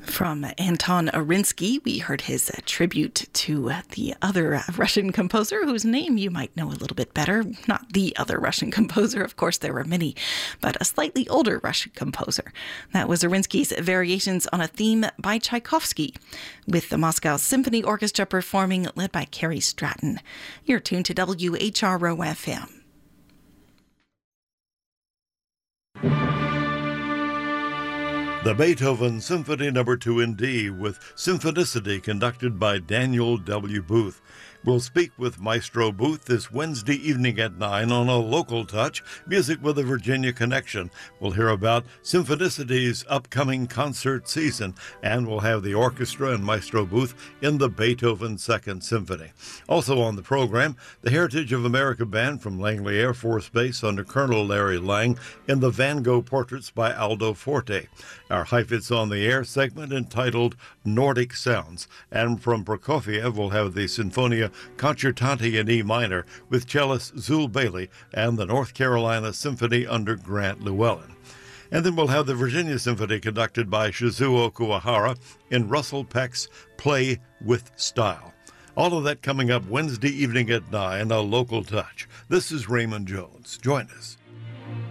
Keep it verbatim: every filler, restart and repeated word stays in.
From Anton Arinsky, we heard his uh, tribute to uh, the other uh, Russian composer whose name you might know a little bit better. Not the other Russian composer, of course there were many, but a slightly older Russian composer. That was Arinsky's Variations on a Theme by Tchaikovsky, with the Moscow Symphony Orchestra performing, led by Carrie Stratton. You're tuned to W H R O F M. The Beethoven Symphony Number two in D with Symphonicity, conducted by Daniel W. Booth. We'll speak with Maestro Booth this Wednesday evening at nine on A Local Touch, Music with a Virginia Connection. We'll hear about Symphonicity upcoming concert season, and we'll have the orchestra and Maestro Booth in the Beethoven Second Symphony. Also on the program, the Heritage of America Band from Langley Air Force Base under Colonel Larry Lang in the Van Gogh Portraits by Aldo Forte. Our Heifetz on the Air segment entitled Nordic Sounds. And from Prokofiev, we'll have the Sinfonia Concertante in E minor with cellist Zul Bailey and the North Carolina Symphony under Grant Llewellyn. And then we'll have the Virginia Symphony conducted by Shizuo Kuwahara in Russell Peck's Play with Style. All of that coming up Wednesday evening at nine, A Local Touch. This is Raymond Jones. Join us.